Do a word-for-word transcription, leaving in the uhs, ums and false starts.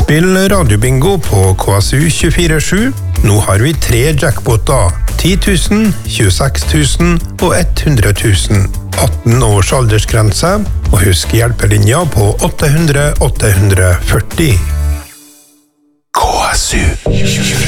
Spill radiobingo på K S U tjuefire sju. Nå har vi tre jackpoter. ti tusen, tjueseks tusen og hundre tusen. atten års aldersgrense, og husk hjelpelinja på åtte hundre åtte hundre førti. K S U